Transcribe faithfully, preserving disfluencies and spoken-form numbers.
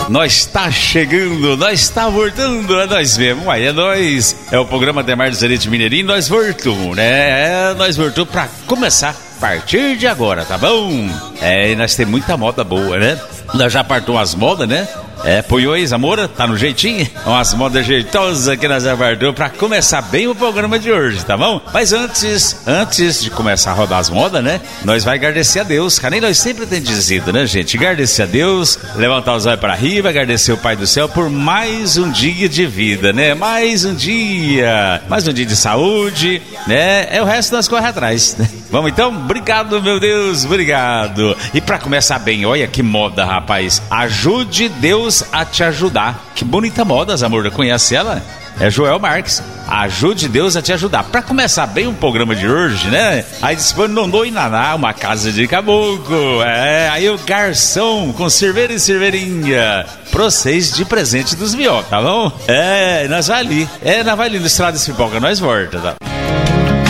Nós tá chegando, nós está voltando, é nós mesmo, aí é nós. É o programa Ademar dos Gerente Mineirinho, nós voltamos, né? É, nós voltamos pra começar a partir de agora, tá bom? É, e nós temos muita moda boa, né? Nós já partimos as modas, né? É, apoiou aí, Zamora? Tá no jeitinho? Umas modas jeitosas que nós aguardamos pra começar bem o programa de hoje, tá bom? Mas antes, antes de começar a rodar as modas, né? Nós vai agradecer a Deus, cara, nem nós sempre temos dizido, né, gente? Agradecer a Deus, levantar os olhos pra riba, agradecer o Pai do Céu por mais um dia de vida, né? Mais um dia, mais um dia de saúde, né? É o resto nós corre atrás, né? Vamos então? Obrigado, meu Deus, obrigado. E pra começar bem, olha que moda, rapaz. Ajude Deus a te ajudar. Que bonita moda, Zamora, conhece ela? É Joel Marques. Ajude Deus a te ajudar. Pra começar bem o programa de hoje, né? Aí dispõe Nonô e Naná, uma casa de caboclo. É, aí o garçom com cerveja e cerveirinha pra vocês de presente dos mió, tá bom? É, nós vai ali. É, nós vai ali no Estrada de Pipoca, nós volta, tá?